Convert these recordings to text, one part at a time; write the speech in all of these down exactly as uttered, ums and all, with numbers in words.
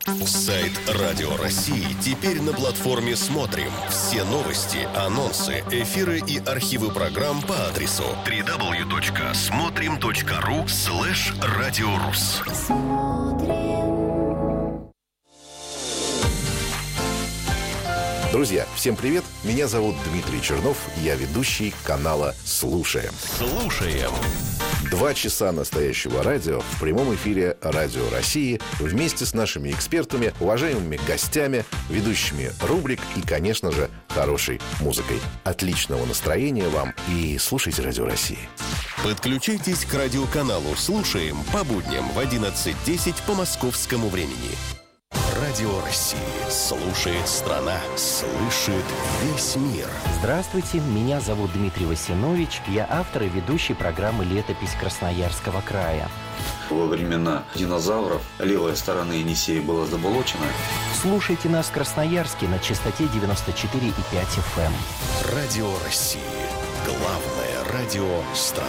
Сайт Радио России теперь на платформе «Смотрим». Все новости, анонсы, эфиры и архивы программ по адресу дабл ю дабл ю дабл ю точка смотрим точка ру слэш радиорус. Друзья, всем привет! Меня зовут Дмитрий Чернов, я ведущий канала «Слушаем». Слушаем. Два часа настоящего радио в прямом эфире Радио России вместе с нашими экспертами, уважаемыми гостями, ведущими рубрик и, конечно же, хорошей музыкой. Отличного настроения вам и слушайте Радио России. Подключайтесь к радиоканалу «Слушаем» по будням в одиннадцать десять по московскому времени. Радио России. Слушает страна. Слышит весь мир. Здравствуйте, меня зовут Дмитрий Васинович. Я автор и ведущий программы «Летопись Красноярского края». Во времена динозавров левая сторона Енисея была заболочена. Слушайте нас в Красноярске на частоте девяносто четыре и пять эф эм. Радио России. Главное радио страны.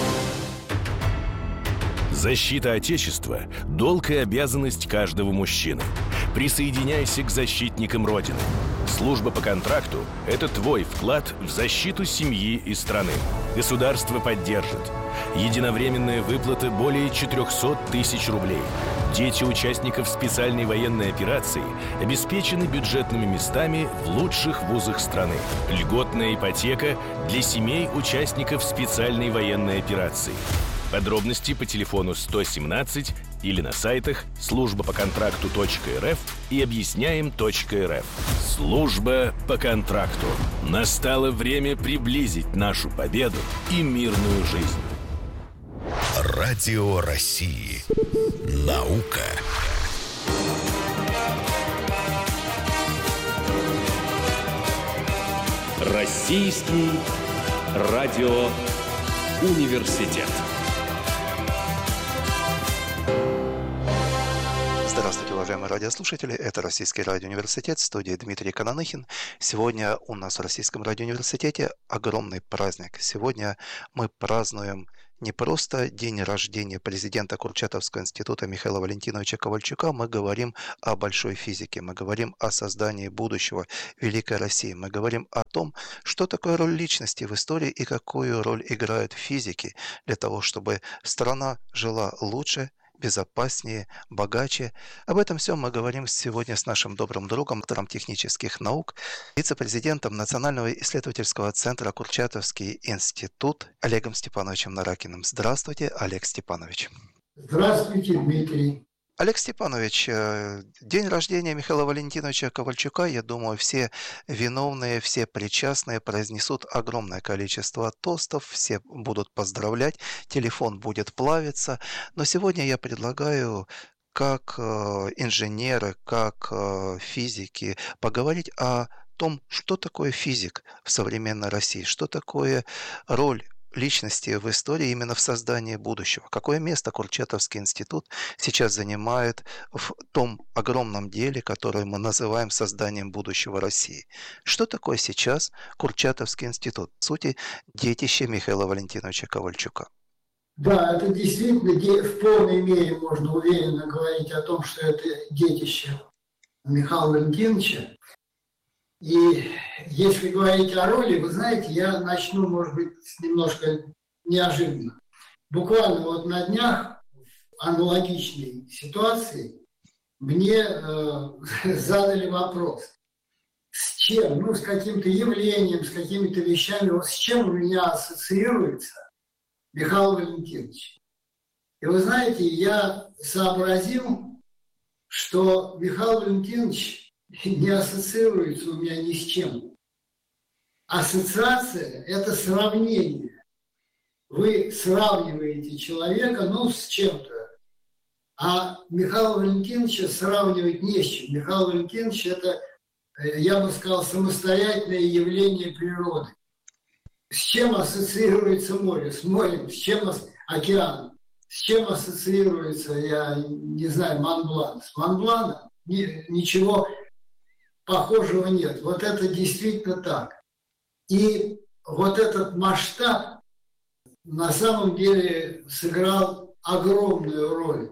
Защита Отечества – долг и обязанность каждого мужчины. Присоединяйся к защитникам Родины. Служба по контракту – это твой вклад в защиту семьи и страны. Государство поддержит. Единовременная выплата более четыреста тысяч рублей. Дети участников специальной военной операции обеспечены бюджетными местами в лучших вузах страны. Льготная ипотека для семей участников специальной военной операции. Подробности по телефону сто семнадцать или на сайтах служба по контракту точка эр эф и объясняем точка эр эф. Служба по контракту. Настало время приблизить нашу победу и мирную жизнь. Радио России. Наука. Российский радиоуниверситет. Здравствуйте, уважаемые радиослушатели. Это Российский радиоуниверситет, в студии Дмитрий Кананыхин. Сегодня у нас в Российском радиоуниверситете огромный праздник. Сегодня мы празднуем не просто день рождения президента Курчатовского института Михаила Валентиновича Ковальчука, мы говорим о большой физике, мы говорим о создании будущего великой России, мы говорим о том, что такое роль личности в истории и какую роль играют физики для того, чтобы страна жила лучше, безопаснее, богаче. Об этом всем мы говорим сегодня с нашим добрым другом, доктором технических наук, вице-президентом Национального исследовательского центра Курчатовский институт Олегом Степановичем Наракиным. Здравствуйте, Олег Степанович. Здравствуйте, Дмитрий. Олег Степанович, день рождения Михаила Валентиновича Ковальчука, я думаю, все виновные, все причастные произнесут огромное количество тостов, все будут поздравлять, телефон будет плавиться. Но сегодня я предлагаю, как инженеры, как физики, поговорить о том, что такое физик в современной России, что такое роль личности в истории именно в создании будущего. Какое место Курчатовский институт сейчас занимает в том огромном деле, которое мы называем созданием будущего России? Что такое сейчас Курчатовский институт? В сути, детище Михаила Валентиновича Ковальчука. Да, это действительно в полной мере можно уверенно говорить о том, что это детище Михаила Валентиновича. И если говорить о роли, вы знаете, я начну, может быть, немножко неожиданно. Буквально вот на днях в аналогичной ситуации мне э, задали вопрос, с чем, ну, с каким-то явлением, с какими-то вещами, вот с чем у меня ассоциируется Михаил Валентинович. И вы знаете, я сообразил, что Михаил Валентинович не ассоциируется у меня ни с чем. Ассоциация – это сравнение. Вы сравниваете человека, ну, с чем-то. А Михаила Валентиновича сравнивать не с чем. Михаил Валентинович – это, я бы сказал, самостоятельное явление природы. С чем ассоциируется море? С морем. С чем океан? С чем ассоциируется, я не знаю, Монблан? С Монбланом ничего похожего нет. Вот это действительно так. И вот этот масштаб на самом деле сыграл огромную роль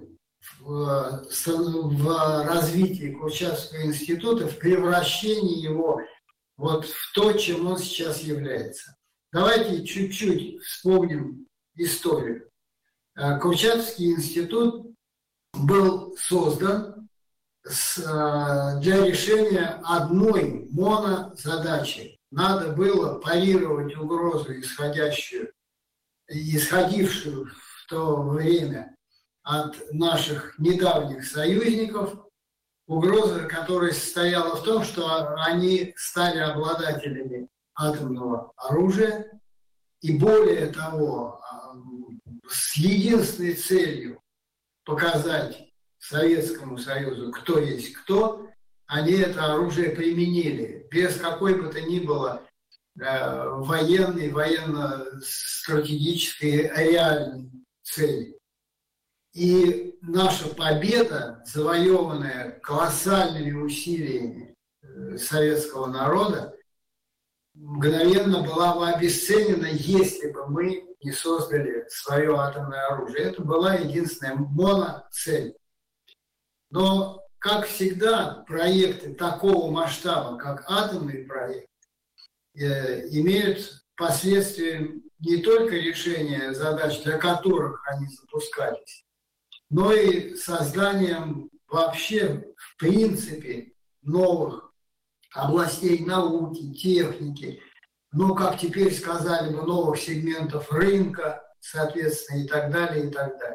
в, в развитии Курчатовского института, в превращении его вот в то, чем он сейчас является. Давайте чуть-чуть вспомним историю. Курчатовский институт был создан с, для решения одной монозадачи. Надо было парировать угрозу, исходящую, исходившую в то время от наших недавних союзников, угроза, которая состояла в том, что они стали обладателями атомного оружия, и более того, с единственной целью показать Советскому Союзу, кто есть кто, они это оружие применили, без какой бы то ни было э, военной, военно-стратегической реальной цели. И наша победа, завоеванная колоссальными усилиями э, советского народа, мгновенно была бы обесценена, если бы мы не создали свое атомное оружие. Это была единственная моноцель. Но, как всегда, проекты такого масштаба, как атомный проект, э, имеют последствия не только решения задач, для которых они запускались, но и созданием вообще, в принципе, новых областей науки, техники, ну, как теперь сказали бы, новых сегментов рынка, соответственно, и так далее, и так далее.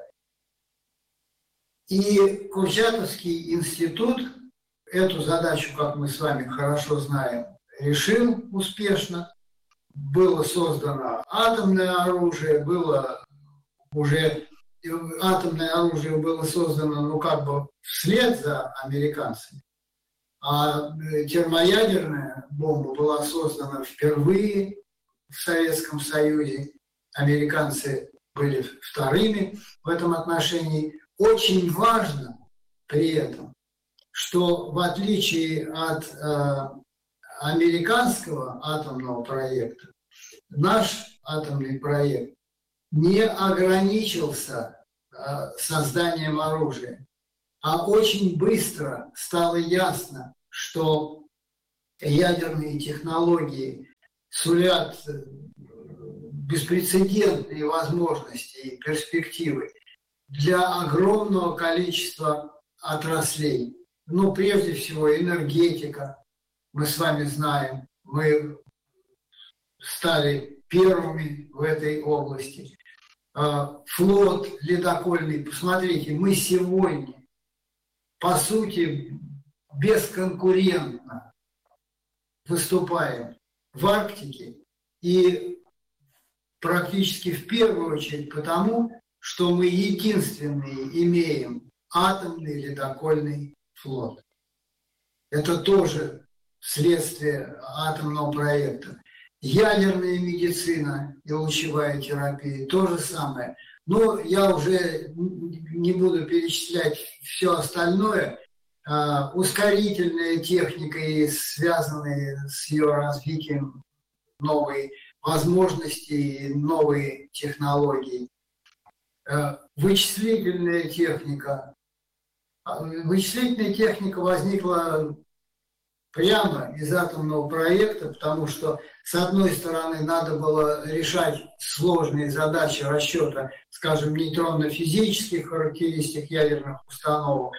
И Курчатовский институт эту задачу, как мы с вами хорошо знаем, решил успешно. Было создано атомное оружие, было уже атомное оружие было создано, ну, как бы вслед за американцами. А термоядерная бомба была создана впервые в Советском Союзе. Американцы были вторыми в этом отношении. Очень важно при этом, что в отличие от э, американского атомного проекта, наш атомный проект не ограничился э, созданием оружия. А очень быстро стало ясно, что ядерные технологии сулят беспрецедентные возможности и перспективы для огромного количества отраслей. Ну, прежде всего, энергетика. Мы с вами знаем, мы стали первыми в этой области. Флот ледокольный. Посмотрите, мы сегодня, по сути, бесконкурентно выступаем в Арктике и практически в первую очередь потому, что мы единственные имеем атомный ледокольный флот. Это тоже следствие атомного проекта. Ядерная медицина и лучевая терапия – то же самое. Но я уже не буду перечислять все остальное. Ускорительная техника и связанные с ее развитием новые возможности, новые технологии. Вычислительная техника. Вычислительная техника возникла прямо из атомного проекта, потому что, с одной стороны, надо было решать сложные задачи расчета, скажем, нейтронно-физических характеристик ядерных установок.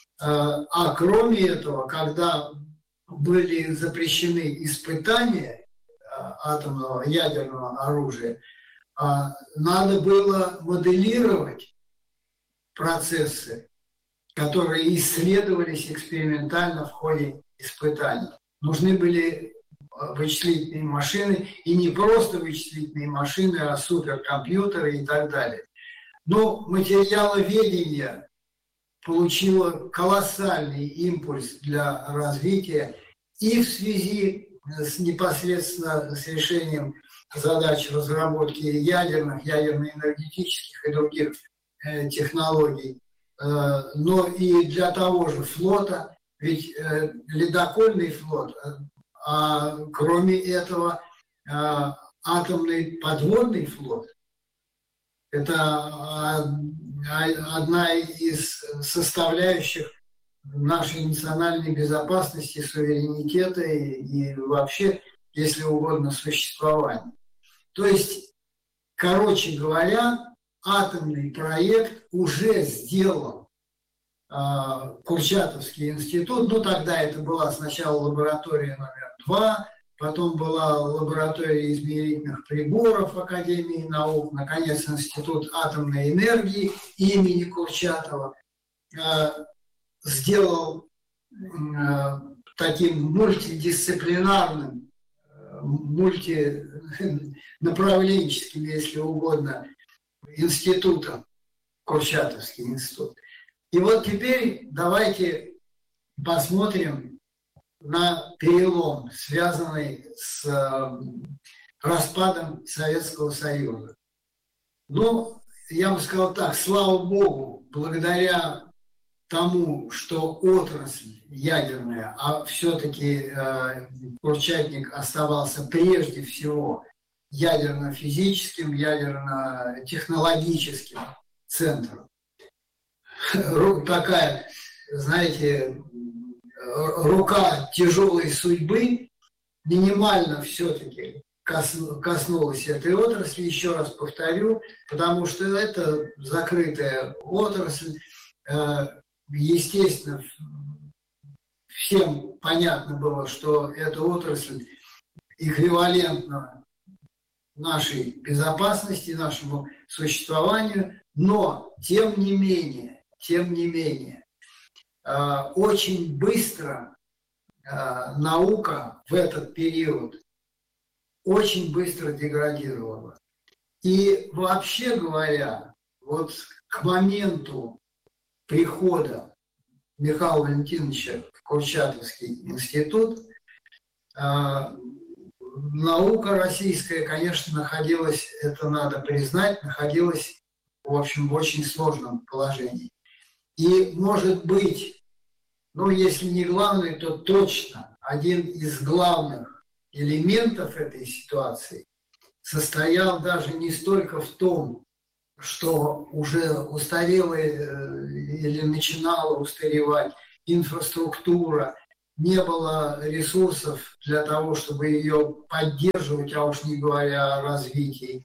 А кроме этого, когда были запрещены испытания атомного ядерного оружия, надо было моделировать процессы, которые исследовались экспериментально в ходе испытаний. Нужны были вычислительные машины, и не просто вычислительные машины, а суперкомпьютеры и так далее. Но материаловедение получило колоссальный импульс для развития и в связи с непосредственно с решением задач разработки ядерных, ядерно-энергетических и других э, технологий, э, но и для того же флота, ведь э, ледокольный флот, а кроме этого э, атомный подводный флот, Это одна из составляющих нашей национальной безопасности, суверенитета и, и вообще, если угодно, существования. То есть, короче говоря, атомный проект уже сделал э, Курчатовский институт. Ну, тогда это была сначала лаборатория номер два, потом была лаборатория измерительных приборов Академии наук, наконец, Институт атомной энергии имени Курчатова э, сделал э, таким мультидисциплинарным, э, мультинаправленческим, если угодно, институтом, Курчатовский институт. И вот теперь давайте посмотрим на перелом, связанный с э, распадом Советского Союза. Ну, я бы сказал так, слава Богу, благодаря тому, что отрасль ядерная, а все-таки э, Курчатник оставался прежде всего ядерно-физическим, ядерно-технологическим центром. Такая, знаете, рука тяжелой судьбы минимально все-таки коснулась этой отрасли, еще раз повторю, потому что это закрытая отрасль. Естественно, всем понятно было, что эта отрасль эквивалентна нашей безопасности, нашему существованию, но тем не менее, тем не менее, очень быстро наука в этот период очень быстро деградировала. И вообще говоря, вот к моменту прихода Михаила Валентиновича в Курчатовский институт наука российская, конечно, находилась, это надо признать, находилась, в общем, в очень сложном положении. И, может быть, ну, если не главный, то точно один из главных элементов этой ситуации состоял даже не столько в том, что уже устарела или начинала устаревать инфраструктура, не было ресурсов для того, чтобы ее поддерживать, а уж не говоря о развитии,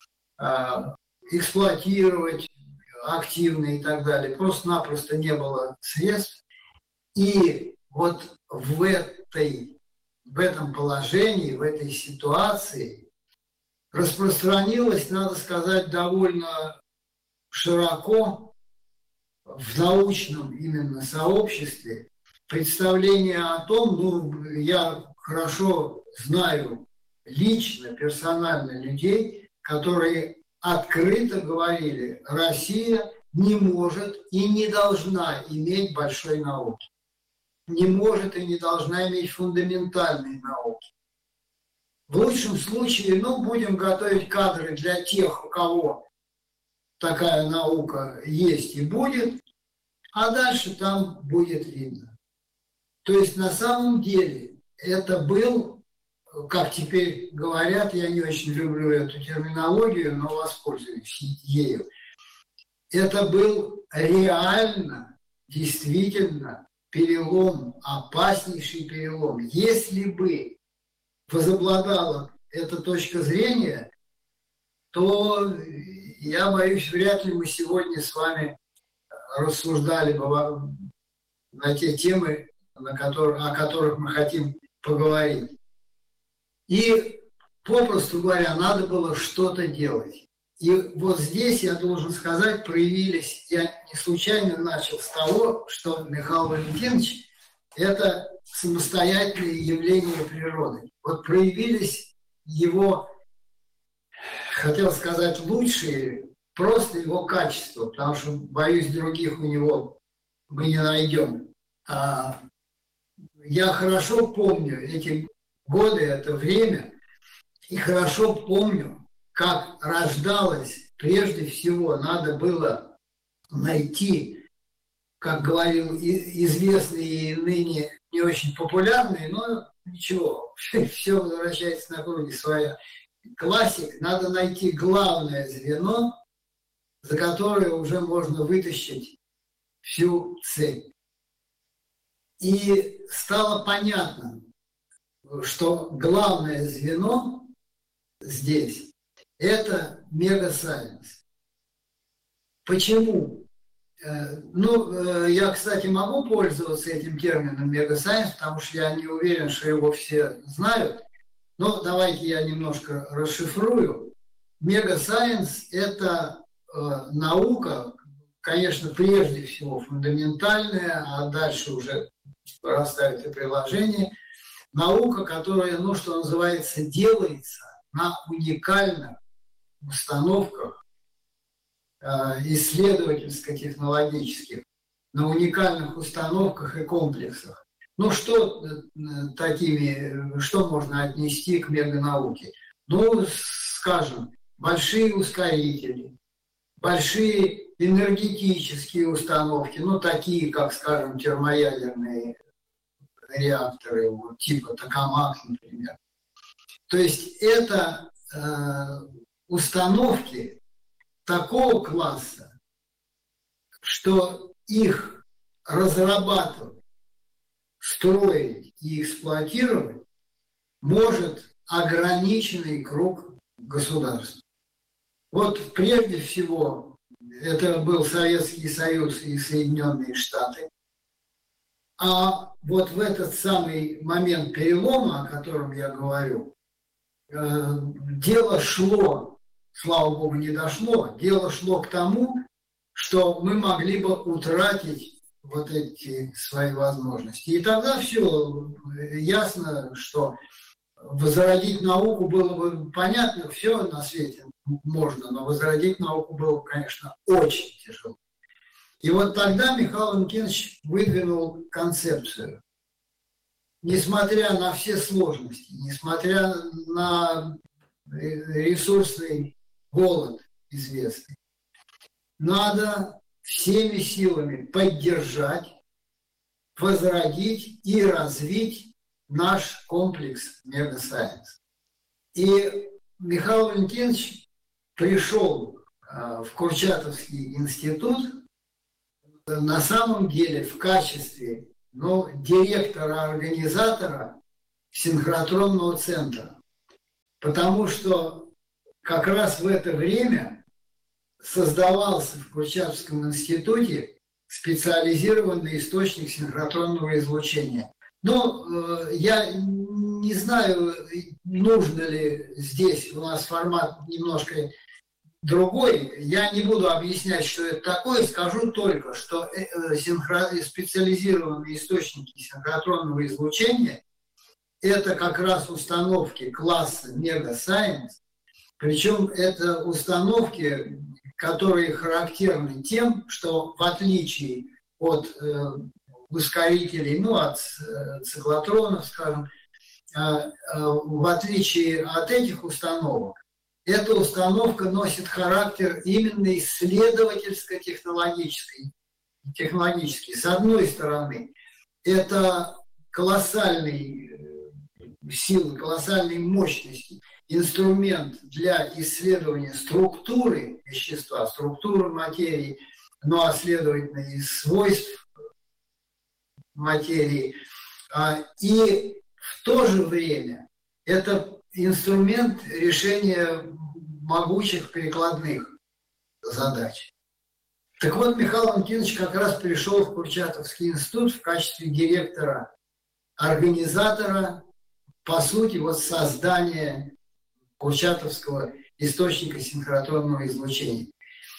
эксплуатировать активно и так далее. Просто-напросто не было средств. И вот в, этой, в этом положении, в этой ситуации распространилось, надо сказать, довольно широко в научном именно сообществе представление о том, ну, я хорошо знаю лично, персонально людей, которые открыто говорили, Россия не может и не должна иметь большой науки, не может и не должна иметь фундаментальной науки. В лучшем случае, ну, будем готовить кадры для тех, у кого такая наука есть и будет, а дальше там будет видно. То есть на самом деле это был, как теперь говорят, я не очень люблю эту терминологию, но воспользуюсь ею, это был реально, действительно перелом, опаснейший перелом. Если бы возобладала эта точка зрения, то, я боюсь, вряд ли мы сегодня с вами рассуждали бы на те темы, на которые, о которых мы хотим поговорить. И, попросту говоря, надо было что-то делать. И вот здесь, я должен сказать, проявились, я не случайно начал с того, что Михаил Валентинович – это самостоятельное явление природы. Вот проявились его, хотел сказать, лучшие, просто его качества, потому что, боюсь, других у него мы не найдем. А я хорошо помню эти годы, это время, и хорошо помню, как рождалось, прежде всего, надо было найти, как говорил известный и ныне не очень популярный, но ничего, все возвращается на круги своя. Классик, надо найти главное звено за которые уже можно вытащить всю цепь. И стало понятно, что главное звено здесь – это мегасайенс. Почему? Ну, я, кстати, могу пользоваться этим термином мегасайенс, потому что я не уверен, что его все знают. Но давайте я немножко расшифрую. Мегасайенс – это э, наука, конечно, прежде всего фундаментальная, а дальше уже вырастают и приложения. Наука, которая, ну, что называется, делается на уникальных установках э, исследовательско-технологических, на уникальных установках и комплексах. Ну, что такими, что можно отнести к меганауке? Ну, скажем, большие ускорители, большие энергетические установки, ну, такие, как, скажем, термоядерные реакторы, вот, типа Токамак, например. То есть это э, установки такого класса, что их разрабатывать, строить и эксплуатировать может ограниченный круг государств. Вот прежде всего это был Советский Союз и Соединенные Штаты. А вот в этот самый момент перелома, о котором я говорю, дело шло, слава богу, не дошло, дело шло к тому, что мы могли бы утратить вот эти свои возможности. И тогда все ясно, что возродить науку было бы понятно, все на свете можно, но возродить науку было, конечно, очень тяжело. И вот тогда Михаил Валентинович выдвинул концепцию. Несмотря на все сложности, несмотря на ресурсный голод известный, надо всеми силами поддержать, возродить и развить наш комплекс мегасайенс. И Михаил Валентинович пришел в Курчатовский институт на самом деле в качестве, ну, директора-организатора синхротронного центра. Потому что как раз в это время создавался в Курчатовском институте специализированный источник синхротронного излучения. Но э, я не знаю, нужно ли здесь у нас формат немножко другой. Я не буду объяснять, что это такое, скажу только, что э, синхро... специализированные источники синхротронного излучения – это как раз установки класса мегасайенс, причем это установки, которые характерны тем, что в отличие от э, ускорителей, ну, от э, циклотронов, скажем, э, э, в отличие от этих установок, эта установка носит характер именно исследовательско-технологический. Технологический. С одной стороны, это колоссальный силы, колоссальной мощности инструмент для исследования структуры вещества, структуры материи, ну а следовательно и свойств материи. И в то же время это инструмент решения могучих перекладных задач. Так вот, Михаил Валентинович как раз пришел в Курчатовский институт в качестве директора, организатора, по сути, вот создания Курчатовского источника синхротронного излучения.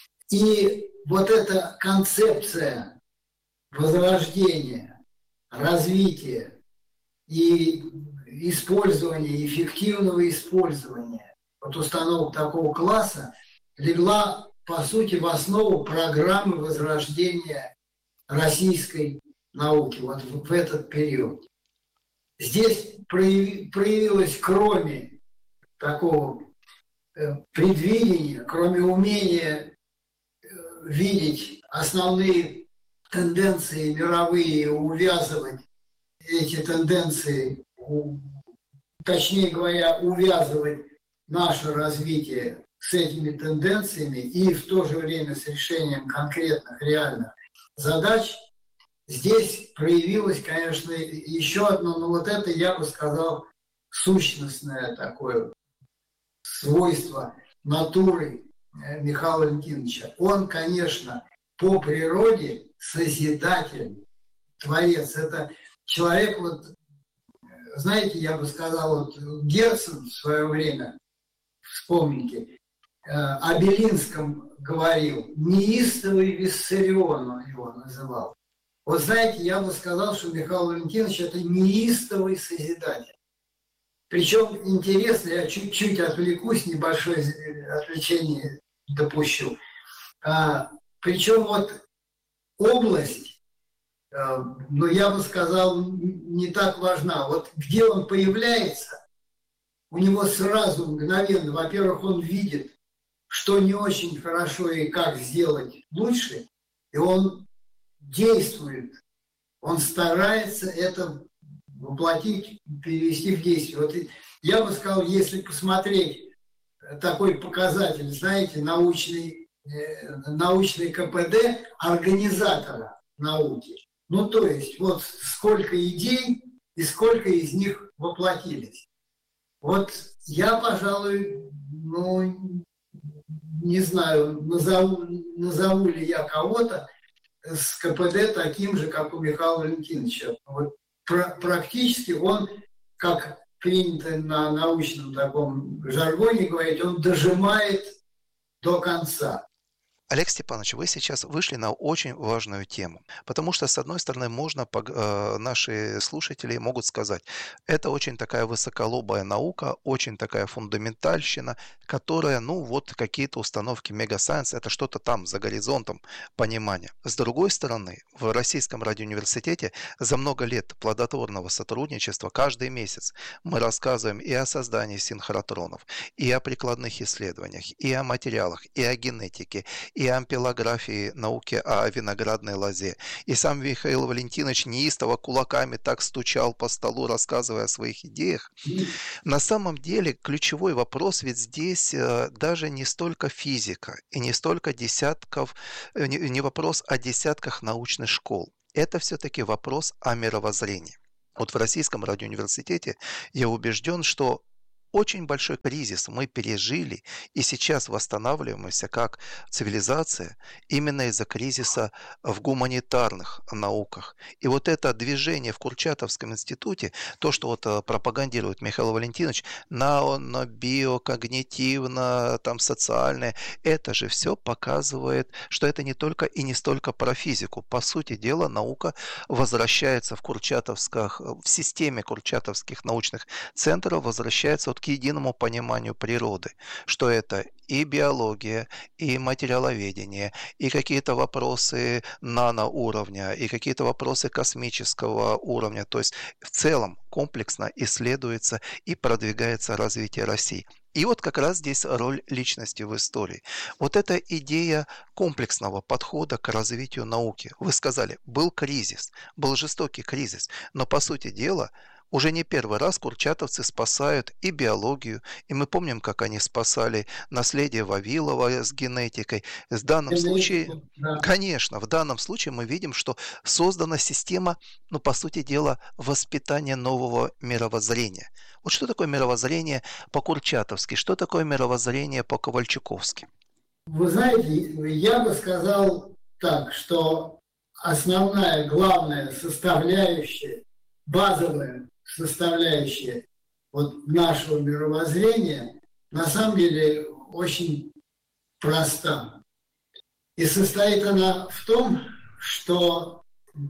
И вот эта концепция возрождения, развития и использования, эффективного использования вот установок такого класса легла, по сути, в основу программы возрождения российской науки вот в этот период. Здесь проявилось, кроме такого предвидения, кроме умения видеть основные тенденции мировые, увязывать эти тенденции, точнее говоря, увязывать наше развитие с этими тенденциями и в то же время с решением конкретных, реальных задач, здесь проявилось, конечно, еще одно, но вот это, я бы сказал, сущностное такое свойство натуры Михаила Валентиновича. Он, конечно, по природе созидатель, творец. Это человек, вот, знаете, я бы сказал, вот Герцен в свое время, вспомните, о Белинском говорил, неистовый Виссарион он его называл. Вот знаете, я бы сказал, что Михаил Валентинович – это неистовый созидатель. Причем интересно, я чуть-чуть отвлекусь, небольшое отвлечение допущу. А, причем вот область, а, ну я бы сказал, не так важна. Вот где он появляется, у него сразу мгновенно, во-первых, он видит, что не очень хорошо и как сделать лучше, и он действует, он старается это воплотить, перевести в действие. Вот я бы сказал, если посмотреть такой показатель, знаете, научный, э, научный ка пэ дэ организатора науки. Ну, то есть, вот сколько идей и сколько из них воплотились. Вот я, пожалуй, ну, не знаю, назову, назову ли я кого-то с ка пэ дэ таким же, как у Михаила Валентиновича. Вот практически он, как принято на научном таком жаргоне говорить, он дожимает до конца. Олег Степанович, вы сейчас вышли на очень важную тему, потому что, с одной стороны, можно, наши слушатели могут сказать, это очень такая высоколобая наука, очень такая фундаментальщина, которая, ну, вот какие-то установки мегасайенс, это что-то там за горизонтом понимания. С другой стороны, в Российском радиоуниверситете за много лет плодотворного сотрудничества каждый месяц мы рассказываем и о создании синхротронов, и о прикладных исследованиях, и о материалах, и о генетике, и о ампелографии науки о виноградной лозе. И сам Михаил Валентинович неистово кулаками так стучал по столу, рассказывая о своих идеях. На самом деле ключевой вопрос ведь здесь даже не столько физика и не столько десятков, не вопрос о десятках научных школ. Это все-таки вопрос о мировоззрении. Вот в Российском радиоуниверситете я убежден, что очень большой кризис мы пережили и сейчас восстанавливаемся как цивилизация именно из-за кризиса в гуманитарных науках. И вот это движение в Курчатовском институте, то, что вот пропагандирует Михаил Валентинович, нано, биокогнитивно, там социальное, это же все показывает, что это не только и не столько про физику. По сути дела, наука возвращается в Курчатовских, в системе курчатовских научных центров, возвращается вот к единому пониманию природы, что это и биология, и материаловедение, и какие-то вопросы наноуровня, и какие-то вопросы космического уровня. То есть в целом комплексно исследуется и продвигается развитие России. И вот как раз здесь роль личности в истории. Вот эта идея комплексного подхода к развитию науки. Вы сказали, был кризис, был жестокий кризис, но по сути дела уже не первый раз курчатовцы спасают и биологию, и мы помним, как они спасали наследие Вавилова с генетикой. В данном случае, конечно, в данном случае мы видим, что создана система, ну, по сути дела, воспитания нового мировоззрения. Вот что такое мировоззрение по-курчатовски, что такое мировоззрение по-ковальчуковски? Вы знаете, я бы сказал так, что основная, главная составляющая, базовая составляющая вот нашего мировоззрения на самом деле очень проста. И состоит она в том, что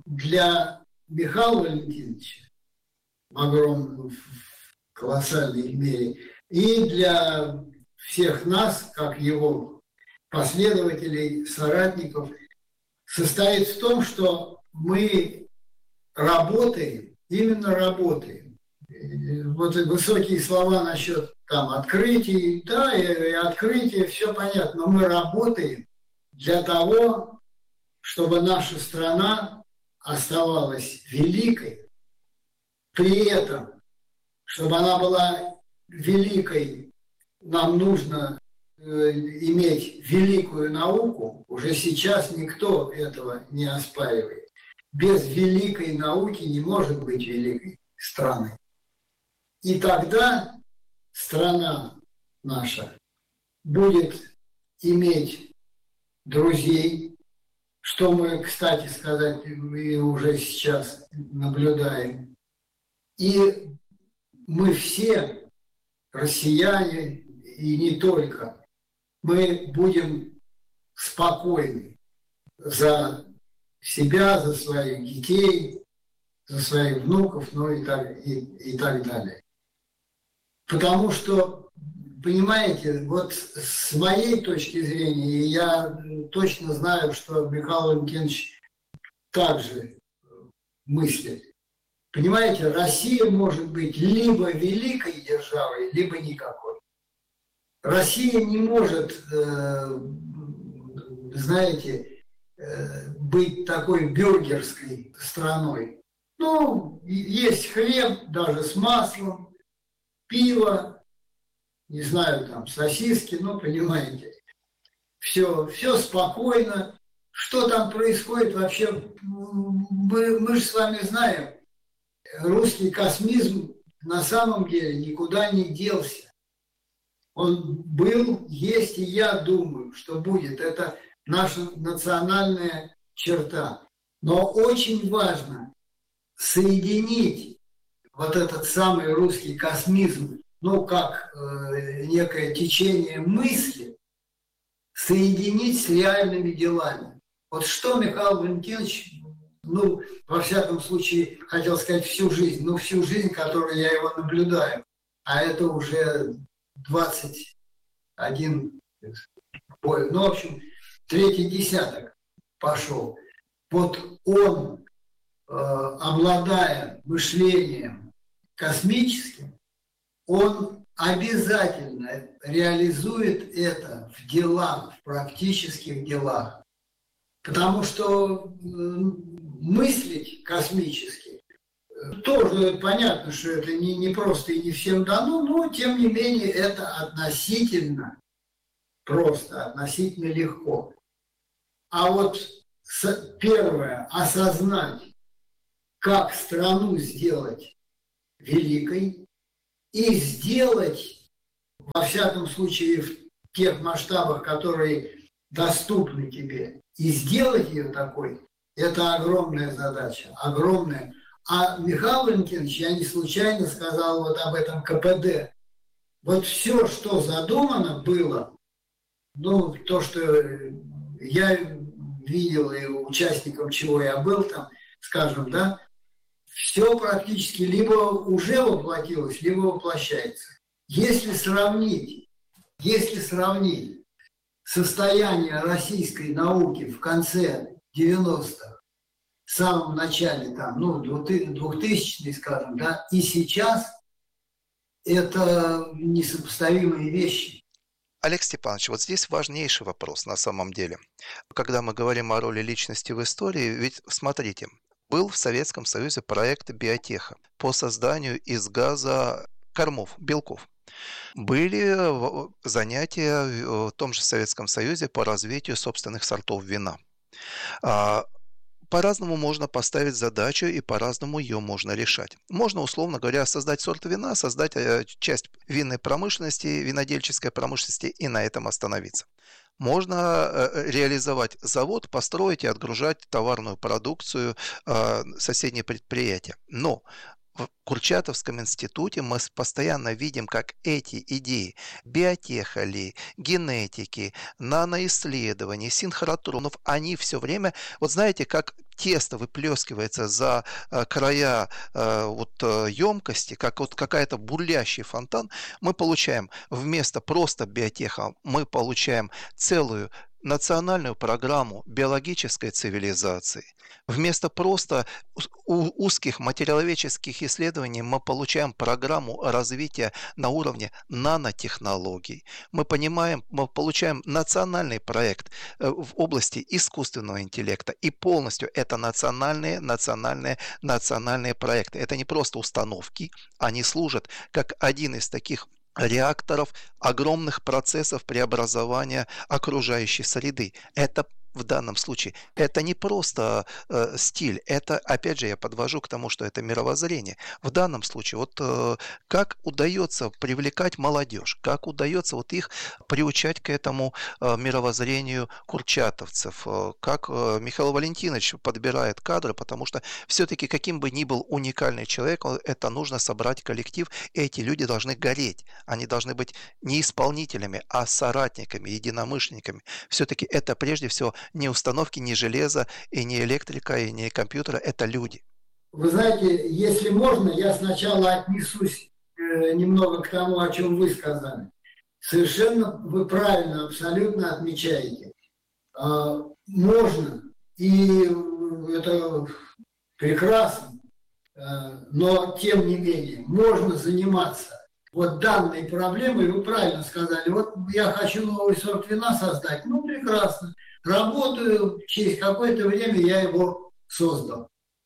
для Михаила Валентиновича в огромном, в колоссальной мере, и для всех нас, как его последователей, соратников, состоит в том, что мы работаем, именно работаем. Вот высокие слова насчет там открытий, да, и, и открытия, все понятно, но мы работаем для того, чтобы наша страна оставалась великой, при этом, чтобы она была великой, нам нужно иметь великую науку, уже сейчас никто этого не оспаривает. Без великой науки не может быть великой страны. И тогда страна наша будет иметь друзей, что мы, кстати сказать, и уже сейчас наблюдаем. И мы все, россияне, и не только, мы будем спокойны за себя, за своих детей, за своих внуков, ну и так, и, и так далее. Потому что, понимаете, вот с моей точки зрения, я точно знаю, что Михаил Валентинович также мыслит. Понимаете, Россия может быть либо великой державой, либо никакой. Россия не может, знаете, быть такой бюргерской страной. Ну, есть хлеб, даже с маслом, пиво, не знаю, там, сосиски, ну, понимаете. Все, все спокойно. Что там происходит вообще, мы, мы же с вами знаем, русский космизм на самом деле никуда не делся. Он был, есть, и я думаю, что будет. Это наша национальная черта. Но очень важно соединить вот этот самый русский космизм, ну, как э, некое течение мысли, соединить с реальными делами. Вот что Михаил Валентинович, ну, во всяком случае, хотел сказать всю жизнь, ну, всю жизнь, которую я его наблюдаю, а это уже двадцать один, ну, в общем, третий десяток пошел. Вот он, э, обладая мышлением космическим, он обязательно реализует это в делах, в практических делах. Потому что э, мыслить космически, э, тоже понятно, что это не, не просто и не всем дано, но тем не менее это относительно просто, относительно легко. А вот с, первое, осознать, как страну сделать великой, и сделать, во всяком случае, в тех масштабах, которые доступны тебе, и сделать ее такой, это огромная задача, огромная. А Михаил Валентинович, я не случайно сказал вот об этом ка пэ дэ. Вот все, что задумано было, ну, то, что я видел, и участником чего я был там, скажем, да, все практически либо уже воплотилось, либо воплощается. Если сравнить, если сравнить состояние российской науки в конце девяностых, в самом начале, там, ну, двухтысячные, скажем, да, и сейчас, это несопоставимые вещи. Олег Степанович, вот здесь важнейший вопрос на самом деле. Когда мы говорим о роли личности в истории, ведь смотрите, был в Советском Союзе проект биотеха по созданию из газа кормов, белков. Были занятия в том же Советском Союзе по развитию собственных сортов вина. По-разному можно поставить задачу и по-разному ее можно решать. Можно, условно говоря, создать сорт вина, создать часть винной промышленности, винодельческой промышленности и на этом остановиться. Можно реализовать завод, построить и отгружать товарную продукцию соседние предприятия. Но в Курчатовском институте мы постоянно видим, как эти идеи биотеха ли, генетики, наноисследований, синхротронов, они все время, вот знаете, как тесто выплескивается за края вот, емкости, как вот какая-то бурлящий фонтан, мы получаем вместо просто биотеха, мы получаем целую национальную программу биологической цивилизации. Вместо просто узких материаловедческих исследований мы получаем программу развития на уровне нанотехнологий. Мы понимаем, мы получаем национальный проект в области искусственного интеллекта. И полностью это национальные, национальные, национальные проекты. Это не просто установки, они служат как один из таких реакторов, огромных процессов преобразования окружающей среды. Это в данном случае, это не просто э, стиль, это, опять же, я подвожу к тому, что это мировоззрение. В данном случае, вот э, как удается привлекать молодежь, как удается вот их приучать к этому э, мировоззрению курчатовцев, э, как э, Михаил Валентинович подбирает кадры, потому что все-таки каким бы ни был уникальный человек, это нужно собрать коллектив, и эти люди должны гореть, они должны быть не исполнителями, а соратниками, единомышленниками. Все-таки это прежде всего не установки, не железа, и не электрика, и не компьютера, это люди. Вы знаете, если можно, я сначала отнесусь э, немного к тому, о чем вы сказали. Совершенно вы правильно, абсолютно отмечаете. Э, можно, и это прекрасно, э, но тем не менее, можно заниматься вот данной проблемой. Вы правильно сказали, вот я хочу новый сорт вина создать, ну прекрасно. Работаю, через какое-то время я его создал.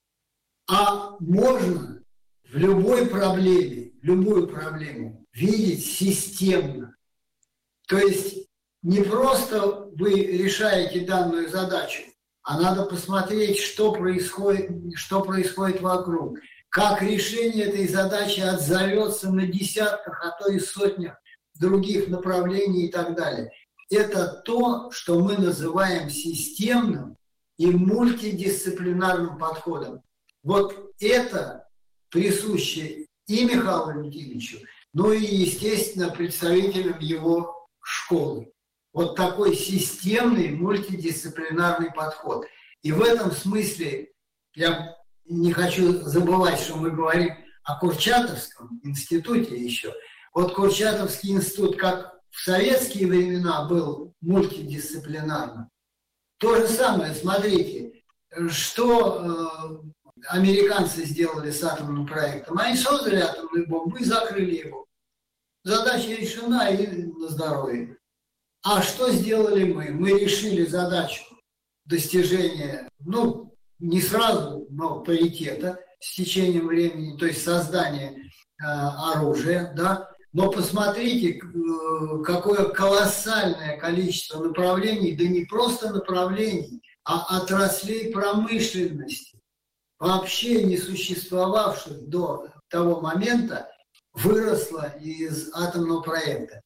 А можно в любой проблеме, любую проблему видеть системно. То есть не просто вы решаете данную задачу, а надо посмотреть, что происходит, что происходит вокруг, как решение этой задачи отзовется на десятках, а то и сотнях других направлений и так далее. Это то, что мы называем системным и мультидисциплинарным подходом. Вот это присуще и Михаилу Валентиновичу, ну и, естественно, представителям его школы. Вот такой системный мультидисциплинарный подход. И в этом смысле я не хочу забывать, что мы говорим о Курчатовском институте еще. Вот Курчатовский институт, как в советские времена был мультидисциплинарным. То же самое, смотрите, что э, американцы сделали с атомным проектом. Они создали атомную бомбу и закрыли его. Задача решена, и на здоровье. А что сделали мы? Мы решили задачу достижения, ну, не сразу, но паритета с течением времени, то есть создания э, оружия, да. Но посмотрите, какое колоссальное количество направлений, да не просто направлений, а отраслей промышленности, вообще не существовавших до того момента, выросло из атомного проекта.